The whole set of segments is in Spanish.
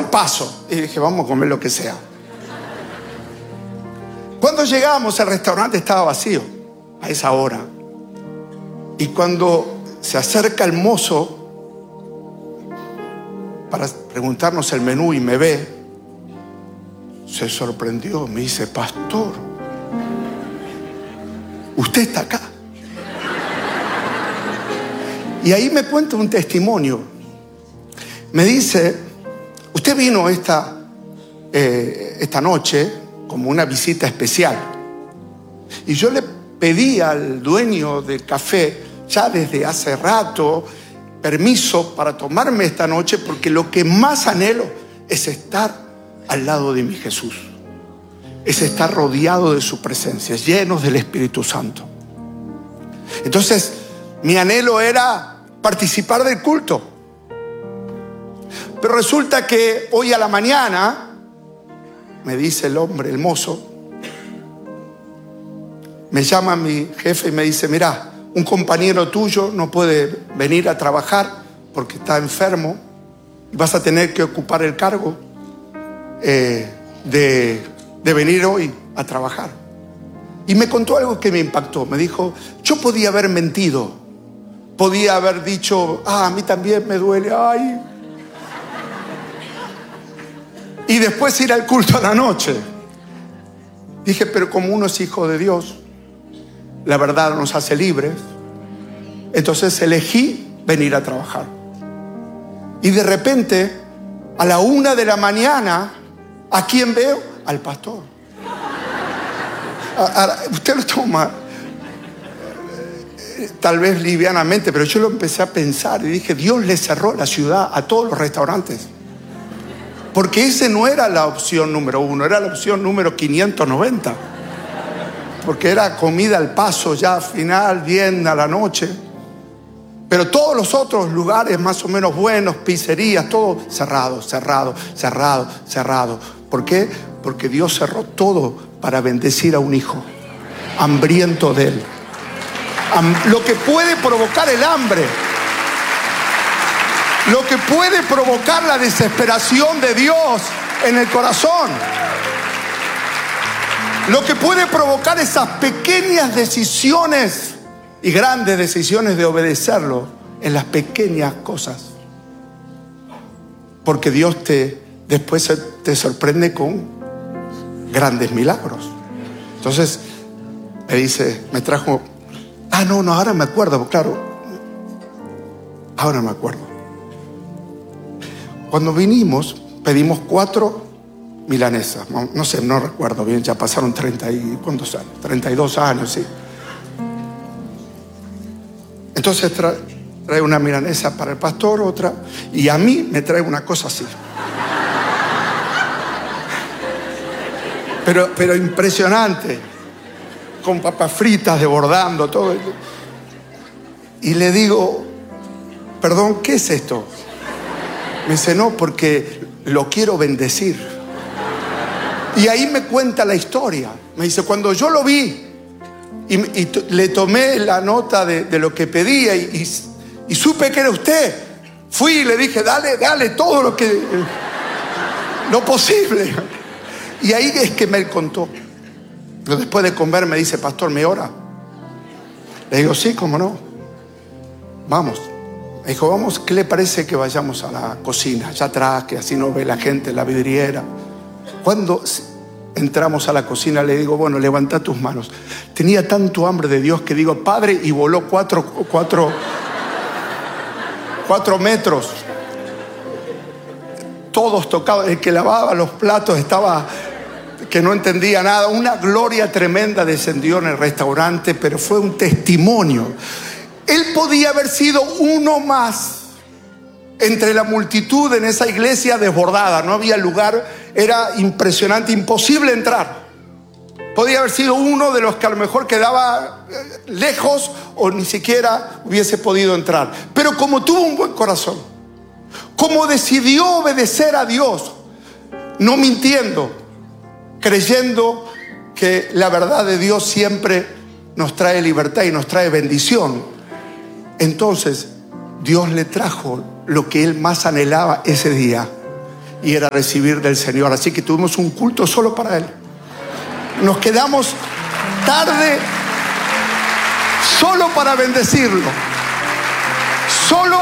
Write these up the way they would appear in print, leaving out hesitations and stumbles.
al Paso. Y dije, vamos a comer lo que sea. Cuando llegamos, el restaurante estaba vacío a esa hora. Y cuando se acerca el mozo para preguntarnos el menú y me ve, se sorprendió, me dice, pastor, ¿usted está acá? Y ahí me cuenta un testimonio. Me dice, usted vino esta noche como una visita especial. Y yo le pedí al dueño del café, ya desde hace rato, permiso para tomarme esta noche, porque lo que más anhelo es estar al lado de mi Jesús. Es estar rodeado de su presencia, llenos del Espíritu Santo. Entonces, mi anhelo era participar del culto. Pero resulta que hoy a la mañana, me dice el hombre, el mozo, me llama mi jefe y me dice, mira, un compañero tuyo no puede venir a trabajar porque está enfermo y vas a tener que ocupar el cargo de venir hoy a trabajar. Y me contó algo que me impactó. Me dijo, yo podía haber mentido, podía haber dicho, a mí también me duele, ay. Y después ir al culto a la noche. Dije, pero como uno es hijo de Dios, la verdad nos hace libres. Entonces elegí venir a trabajar. Y de repente, a la 1 de la mañana, ¿a quién veo? Al pastor. Usted lo toma tal vez livianamente, pero yo lo empecé a pensar y dije, Dios le cerró la ciudad a todos los restaurantes. Porque ese no era la opción número 1, era la opción número 590. Porque era comida al paso ya final, bien a la noche. Pero todos los otros lugares más o menos buenos, pizzerías, todo cerrado. ¿Por qué? Porque Dios cerró todo para bendecir a un hijo hambriento de Él. Lo que puede provocar el hambre, lo que puede provocar la desesperación de Dios en el corazón, lo que puede provocar esas pequeñas decisiones y grandes decisiones de obedecerlo en las pequeñas cosas. Porque Dios después te sorprende con grandes milagros. Entonces me dice, me trajo, no, ahora me acuerdo, claro, ahora me acuerdo. Cuando vinimos, pedimos 4 milanesas, no sé, no recuerdo bien, ya pasaron ¿cuántos años? 32 años, sí. Entonces trae una milanesa para el pastor, otra, y a mí me trae una cosa así. Pero impresionante, con papas fritas desbordando, todo. Y le digo, perdón, ¿qué es esto? Me dice, no, porque lo quiero bendecir. Y ahí me cuenta la historia. Me dice, cuando yo lo vi y le tomé la nota de lo que pedía y supe que era usted, fui y le dije, dale todo lo posible. Y ahí es que me contó. Pero después de comer me dice, pastor, ¿me ora? Le digo, sí, cómo no. Vamos. Me dijo, vamos, ¿qué le parece que vayamos a la cocina, allá atrás, que así nos ve la gente, la vidriera? Cuando entramos a la cocina le digo, bueno, levanta tus manos. Tenía tanto hambre de Dios que digo, Padre, y voló 4 metros. Todos tocados. El que lavaba los platos estaba que no entendía nada. Una gloria tremenda descendió en el restaurante, pero fue un testimonio. Él podía haber sido uno más entre la multitud en esa iglesia desbordada. No había lugar, era impresionante, imposible entrar. Podía haber sido uno de los que a lo mejor quedaba lejos o ni siquiera hubiese podido entrar. Pero como tuvo un buen corazón, como decidió obedecer a Dios, no mintiendo, creyendo que la verdad de Dios siempre nos trae libertad y nos trae bendición, entonces Dios le trajo lo que él más anhelaba ese día, y era recibir del Señor. Así que tuvimos un culto solo para Él. Nos quedamos tarde solo para bendecirlo, solo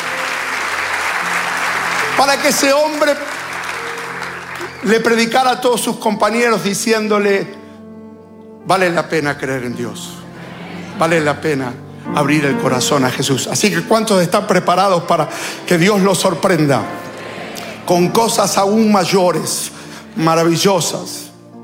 para que ese hombre le predicara a todos sus compañeros diciéndole: vale la pena creer en Dios, vale la pena abrir el corazón a Jesús. Así que ¿cuántos están preparados para que Dios los sorprenda con cosas aún mayores, maravillosas?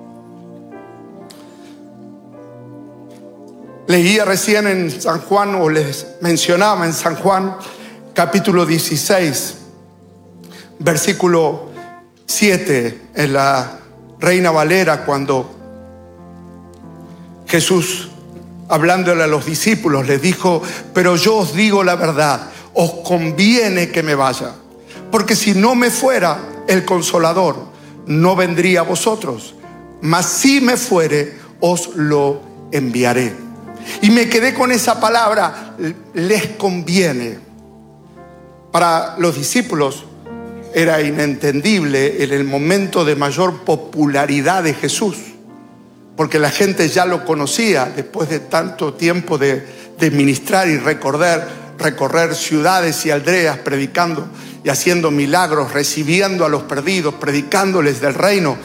Leía recién en San Juan, o les mencionaba en San Juan, capítulo 16, versículo 7, en la Reina Valera, cuando Jesús, hablándole a los discípulos, les dijo: pero yo os digo la verdad, os conviene que me vaya, porque si no me fuera, el Consolador no vendría a vosotros, mas si me fuere, os lo enviaré. Y me quedé con esa palabra, les conviene. Para los discípulos era inentendible en el momento de mayor popularidad de Jesús, porque la gente ya lo conocía después de tanto tiempo de ministrar y recorrer ciudades y aldeas, predicando y haciendo milagros, recibiendo a los perdidos, predicándoles del reino.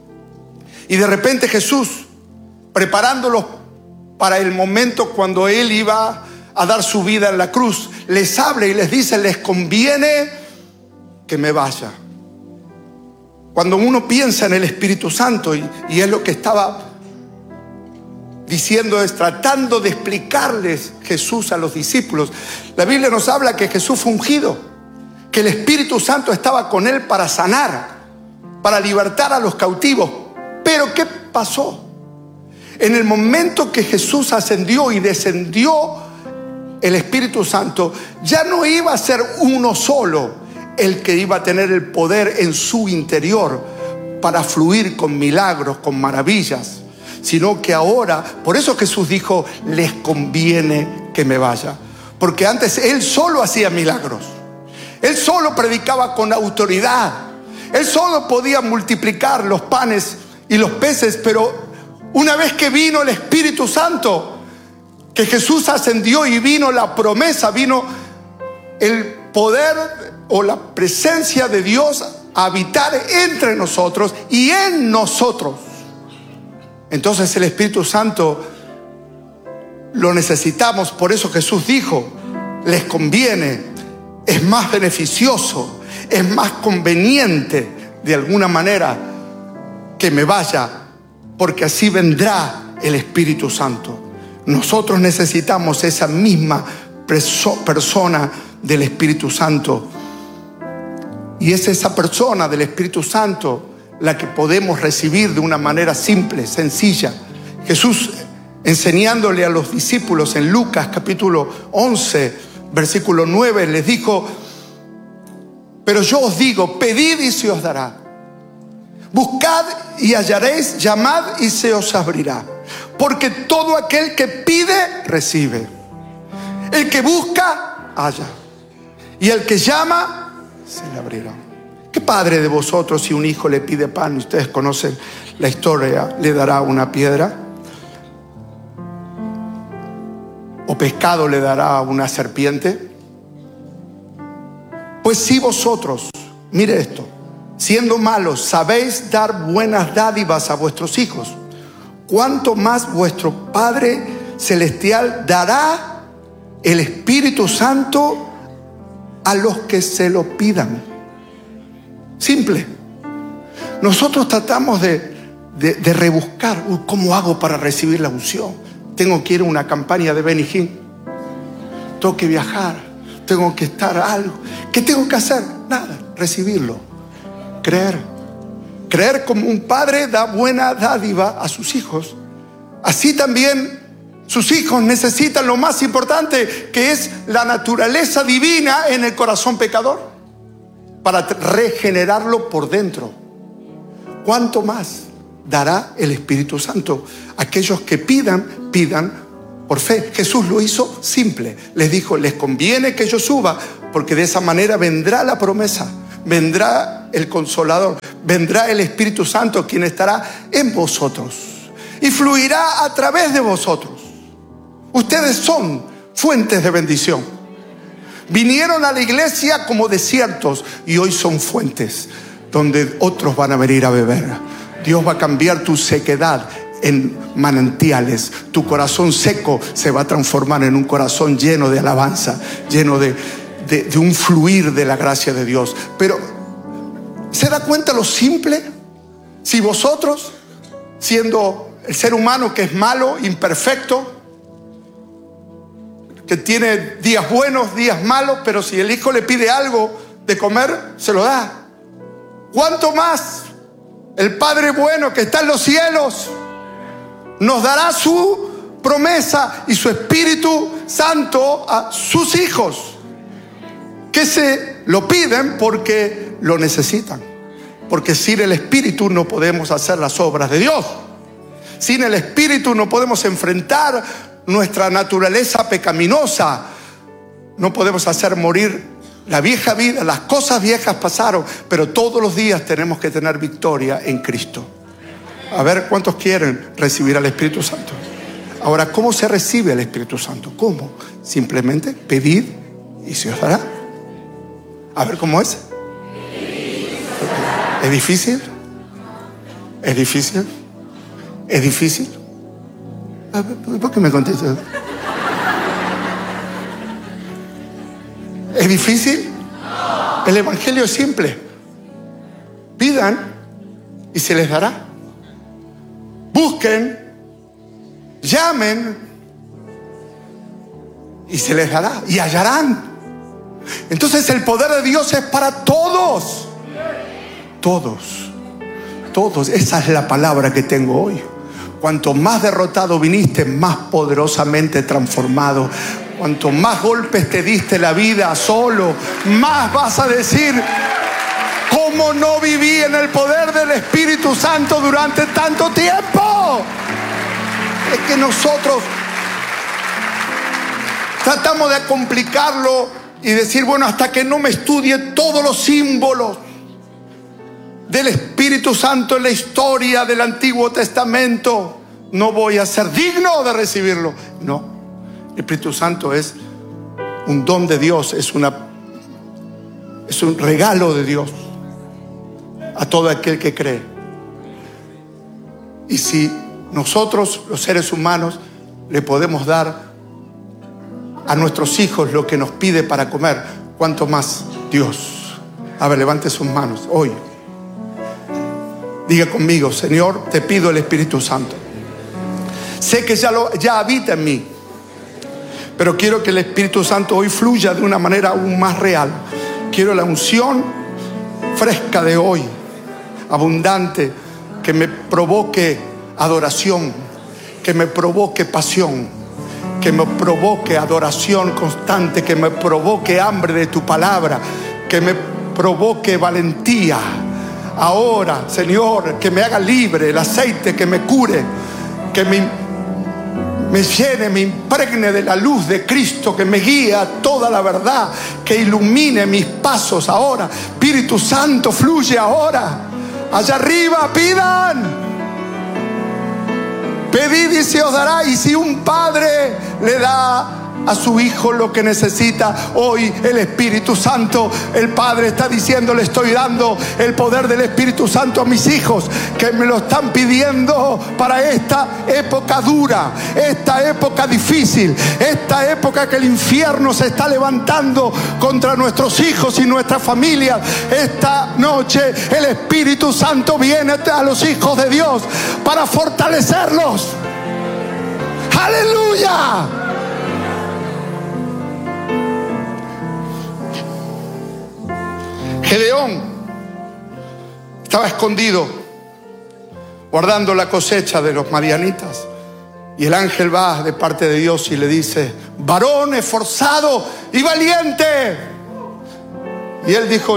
Y de repente Jesús, preparándolos para el momento cuando Él iba a dar su vida en la cruz, les habla y les dice: les conviene que me vaya. Cuando uno piensa en el Espíritu Santo, y es lo que estaba diciendo, es tratando de explicarles Jesús a los discípulos, la Biblia nos habla que Jesús fue ungido, que el Espíritu Santo estaba con Él para sanar, para libertar a los cautivos. Pero ¿qué pasó? En el momento que Jesús ascendió y descendió el Espíritu Santo, ya no iba a ser uno solo el que iba a tener el poder en su interior para fluir con milagros, con maravillas, sino que ahora, por eso Jesús dijo: les conviene que me vaya. Porque antes Él solo hacía milagros, Él solo predicaba con autoridad, Él solo podía multiplicar los panes y los peces. Pero una vez que vino el Espíritu Santo, que Jesús ascendió y vino la promesa, vino el poder o la presencia de Dios a habitar entre nosotros y en nosotros. Entonces el Espíritu Santo lo necesitamos. Por eso Jesús dijo: les conviene, es más beneficioso, es más conveniente de alguna manera que me vaya, porque así vendrá el Espíritu Santo. Nosotros necesitamos esa misma persona del Espíritu Santo. Y es esa persona del Espíritu Santo la que podemos recibir de una manera simple, sencilla. Jesús, enseñándole a los discípulos en Lucas capítulo 11, versículo 9, les dijo: pero yo os digo, pedid y se os dará. Buscad y hallaréis, llamad y se os abrirá. Porque todo aquel que pide, recibe. El que busca, halla. Y el que llama, se le abrirá. ¿Qué padre de vosotros, si un hijo le pide pan, y ustedes conocen la historia, le dará una piedra? ¿O pescado le dará una serpiente? Pues si vosotros, mire esto, siendo malos, sabéis dar buenas dádivas a vuestros hijos, ¿cuánto más vuestro Padre Celestial dará el Espíritu Santo a los que se lo pidan? Simple. Nosotros tratamos de rebuscar: ¿cómo hago para recibir la unción? Tengo que ir a una campaña de Benny Hinn, tengo que viajar, tengo que estar algo. ¿Qué tengo que hacer? Nada, recibirlo. Creer como un padre da buena dádiva a sus hijos. Así también sus hijos necesitan lo más importante, que es la naturaleza divina en el corazón pecador, para regenerarlo por dentro. ¿Cuánto más dará el Espíritu Santo? Aquellos que pidan, pidan por fe. Jesús lo hizo simple. Les dijo: les conviene que yo suba, porque de esa manera vendrá la promesa, vendrá el Consolador, vendrá el Espíritu Santo, quien estará en vosotros y fluirá a través de vosotros. Ustedes son fuentes de bendición. Vinieron a la iglesia como desiertos y hoy son fuentes donde otros van a venir a beber. Dios va a cambiar tu sequedad en manantiales. Tu corazón seco se va a transformar en un corazón lleno de alabanza, lleno de un fluir de la gracia de Dios. Pero ¿se da cuenta lo simple? Si vosotros, siendo el ser humano que es malo, imperfecto, que tiene días buenos, días malos, pero si el hijo le pide algo de comer, se lo da. ¿Cuánto más el Padre bueno que está en los cielos nos dará su promesa y su Espíritu Santo a sus hijos, que se lo piden porque lo necesitan? Porque sin el Espíritu no podemos hacer las obras de Dios. Sin el Espíritu no podemos enfrentar nuestra naturaleza pecaminosa. No podemos hacer morir la vieja vida. Las cosas viejas pasaron, pero todos los días tenemos que tener victoria en Cristo. A ver, ¿cuántos quieren recibir al Espíritu Santo? Ahora, ¿cómo se recibe el Espíritu Santo? ¿Cómo? Simplemente pedid y se os dará. A ver, ¿cómo es? ¿Es difícil? ¿Es difícil? ¿Es difícil? ¿Por qué me contestas? ¿Es difícil? El evangelio es simple. Pidan y se les dará. Busquen, llamen y se les dará y hallarán. Entonces el poder de Dios es para todos. Todos. Todos. Esa es la palabra que tengo hoy. Cuanto más derrotado viniste, más poderosamente transformado. Cuanto más golpes te diste la vida solo, más vas a decir: ¿cómo no viví en el poder del Espíritu Santo durante tanto tiempo? Es que nosotros tratamos de complicarlo y decir: bueno, hasta que no me estudie todos los símbolos del Espíritu Santo en la historia del Antiguo Testamento, no voy a ser digno de recibirlo. No, el Espíritu Santo es un don de Dios, es un regalo de Dios a todo aquel que cree. Y si nosotros, los seres humanos, le podemos dar a nuestros hijos lo que nos pide para comer, ¿cuánto más Dios? A ver, levante sus manos hoy. Diga conmigo: Señor, te pido el Espíritu Santo. Sé que ya habita en mí, pero quiero que el Espíritu Santo hoy fluya de una manera aún más real. Quiero la unción fresca de hoy, abundante, que me provoque adoración, que me provoque pasión, que me provoque adoración constante, que me provoque hambre de tu palabra, que me provoque valentía. Ahora, Señor, que me haga libre, el aceite que me cure, que me llene, me impregne de la luz de Cristo, que me guíe a toda la verdad, que ilumine mis pasos ahora. Espíritu Santo, fluye ahora. Allá arriba, pidan. Pedid y se os dará. Y si un padre le da a su hijo lo que necesita, hoy el Espíritu Santo, el Padre está diciendo: le estoy dando el poder del Espíritu Santo a mis hijos, que me lo están pidiendo para esta época dura, esta época difícil, esta época que el infierno se está levantando contra nuestros hijos y nuestras familias. Esta noche el Espíritu Santo viene a los hijos de Dios para fortalecerlos. ¡Aleluya! Gedeón estaba escondido guardando la cosecha de los madianitas, y el ángel va de parte de Dios y le dice: varón esforzado y valiente. Y él dijo: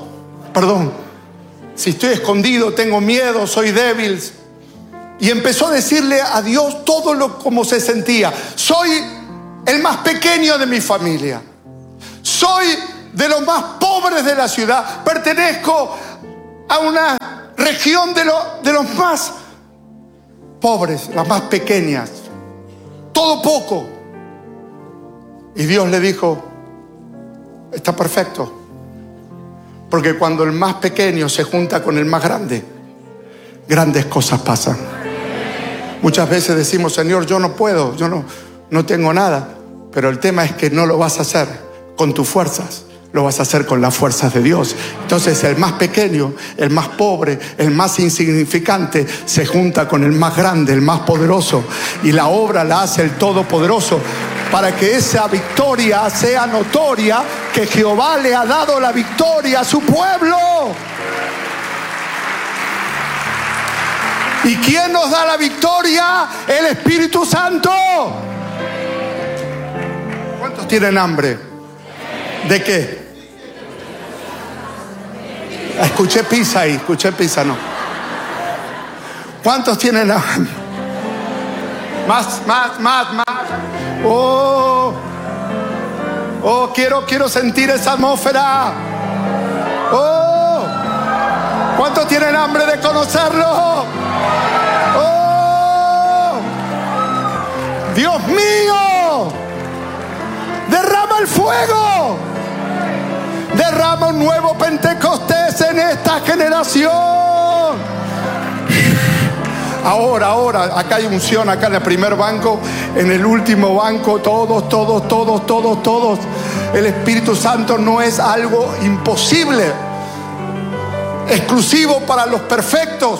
si estoy escondido, tengo miedo, soy débil. Y empezó a decirle a Dios todo como se sentía. Soy el más pequeño de mi familia, soy de los más pobres pobres de la ciudad. Pertenezco a una región de los más pobres, las más pequeñas. Todo poco. Y Dios le dijo: está perfecto. Porque cuando el más pequeño se junta con el más grande, grandes cosas pasan. Muchas veces decimos: Señor, yo no puedo, yo no tengo nada. Pero el tema es que no lo vas a hacer con tus fuerzas, lo vas a hacer con las fuerzas de Dios. Entonces el más pequeño, el más pobre, el más insignificante se junta con el más grande, el más poderoso, y la obra la hace el Todopoderoso, para que esa victoria sea notoria, que Jehová le ha dado la victoria a su pueblo. ¿Y quién nos da la victoria? El Espíritu Santo. ¿Cuántos tienen hambre? ¿De qué? Escuché pizza ahí, no. ¿Cuántos tienen hambre? Más. Oh, quiero sentir esa atmósfera. Oh, ¿cuántos tienen hambre de conocerlo? Oh, Dios mío, derrama el fuego. Derrama un nuevo Pentecostés en esta generación. Ahora, acá hay unción, acá en el primer banco, en el último banco, todos. El Espíritu Santo no es algo imposible, exclusivo para los perfectos,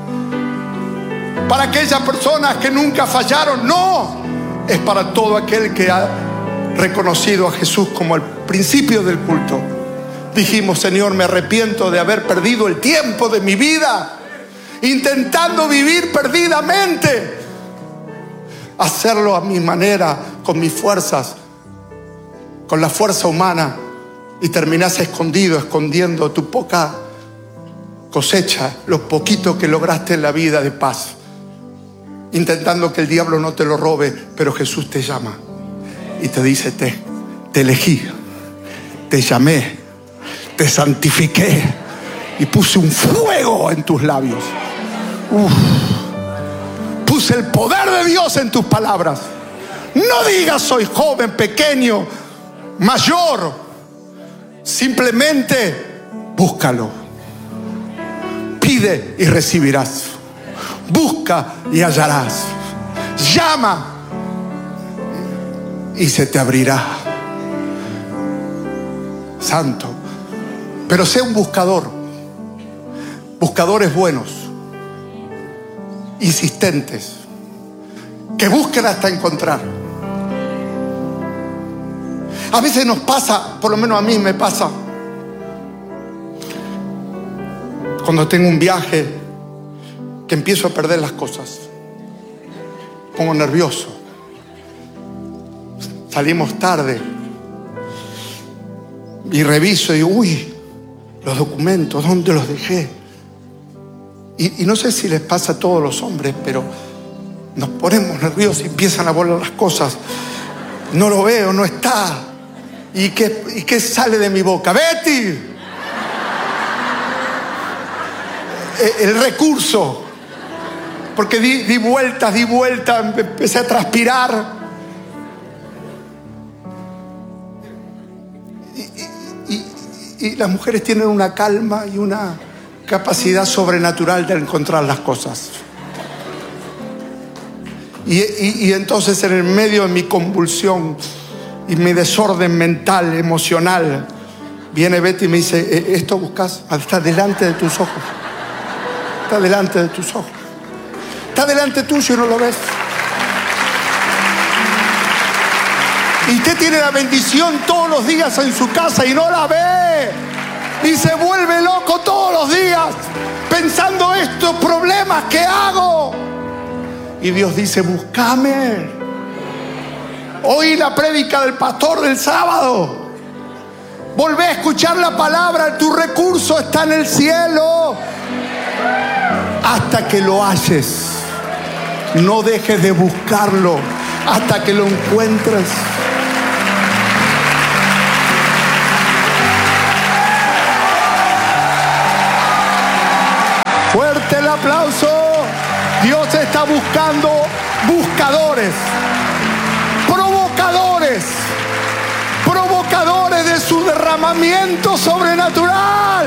para aquellas personas que nunca fallaron. No, es para todo aquel que ha reconocido a Jesús como el principio del culto. Dijimos: Señor, me arrepiento de haber perdido el tiempo de mi vida intentando vivir perdidamente, hacerlo a mi manera, con mis fuerzas, con la fuerza humana, y terminás escondiendo tu poca cosecha, lo poquito que lograste en la vida de paz, intentando que el diablo no te lo robe. Pero Jesús te llama y te dice: te elegí, te llamé, te santifiqué y puse un fuego en tus labios. Puse el poder de Dios en tus palabras. No digas: soy joven, pequeño, mayor. Simplemente búscalo. Pide y recibirás. Busca y hallarás. Llama y se te abrirá. Santo. Pero sé un buscador. Buscadores buenos, insistentes, que busquen hasta encontrar. A veces nos pasa, por lo menos a mí me pasa, cuando tengo un viaje, que empiezo a perder las cosas. Pongo nervioso. Salimos tarde y reviso y los documentos, ¿dónde los dejé? Y no sé si les pasa a todos los hombres, pero nos ponemos nerviosos y empiezan a volar las cosas. No lo veo, no está. ¿Y qué sale de mi boca? ¡Betty! El recurso. Porque di vueltas, empecé a transpirar. Y las mujeres tienen una calma y una capacidad sobrenatural de encontrar las cosas. Y entonces, en el medio de mi convulsión y mi desorden mental, emocional, viene Betty y me dice: ¿esto buscas? Está delante de tus ojos. Está delante de tus ojos. Está delante tuyo y no lo ves. Y usted tiene la bendición todos los días en su casa y no la ve. Y se vuelve loco todos los días pensando: estos problemas, ¿qué hago? Y Dios dice: búscame. Oí la prédica del pastor del sábado. Volvé a escuchar la palabra. Tu recurso está en el cielo. Hasta que lo halles. No dejes de buscarlo hasta que lo encuentres. Fuerte el aplauso. Dios está buscando buscadores, provocadores de su derramamiento sobrenatural.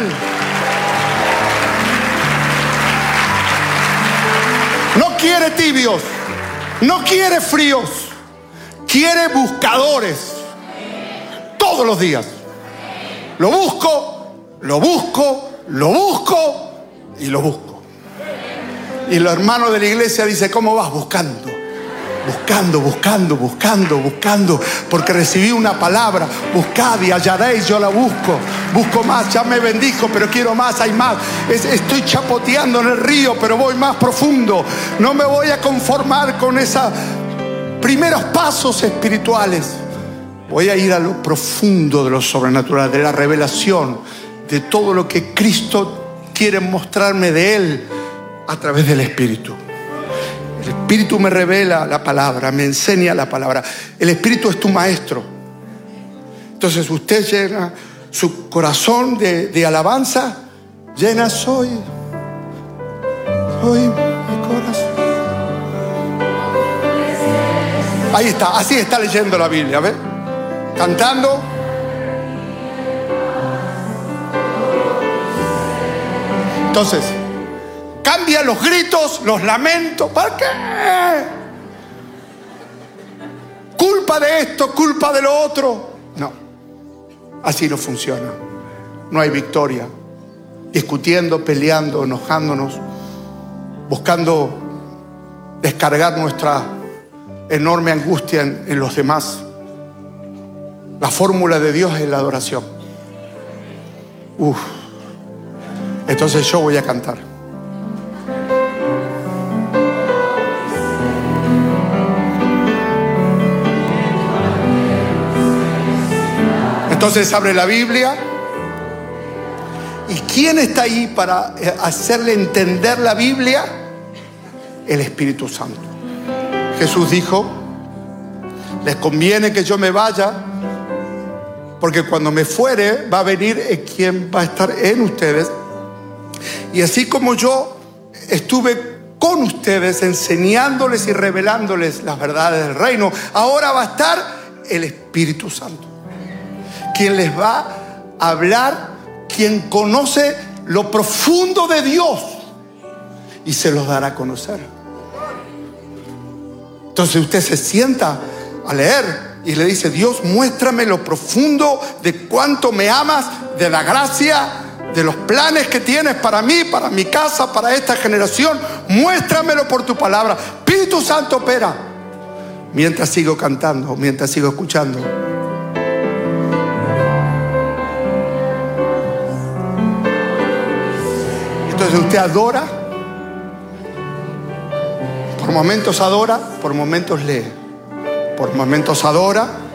No quiere tibios, no quiere fríos, quiere buscadores todos los días. Lo busco, lo busco, lo busco y lo busco. Y los hermanos de la iglesia dicen: ¿cómo vas? Buscando, porque recibí una palabra: buscad y hallaréis. Yo la busco más. Ya me bendijo, pero quiero más, hay más. Estoy chapoteando en el río, pero voy más profundo. No me voy a conformar con esos primeros pasos espirituales. Voy a ir a lo profundo de lo sobrenatural, de la revelación, de todo lo que Cristo quiere mostrarme de Él a través del Espíritu. El Espíritu me revela la palabra, me enseña la palabra. El Espíritu es tu maestro. Entonces usted llena su corazón de alabanza, llena soy mi corazón. Ahí está, así está leyendo la Biblia, ¿ves? Cantando. Entonces, cambia los gritos, los lamentos. ¿Para qué? Culpa de esto, culpa de lo otro. No, así no funciona. No hay victoria. Discutiendo, peleando, enojándonos, buscando descargar nuestra enorme angustia en los demás. La fórmula de Dios es la adoración. Entonces yo voy a cantar. Entonces abre la Biblia. ¿Y quién está ahí para hacerle entender la Biblia? El Espíritu Santo. Jesús dijo: les conviene que yo me vaya, porque cuando me fuere va a venir quien va a estar en ustedes. Y así como yo estuve con ustedes enseñándoles y revelándoles las verdades del reino, ahora va a estar el Espíritu Santo, quien les va a hablar, quien conoce lo profundo de Dios y se los dará a conocer. Entonces usted se sienta a leer y le dice: Dios, muéstrame lo profundo de cuánto me amas, de la gracia, de los planes que tienes para mí, para mi casa, para esta generación. Muéstramelo por tu palabra. Espíritu Santo, opera. Mientras sigo cantando, mientras sigo escuchando. Entonces usted adora, por momentos adora, por momentos lee, por momentos adora,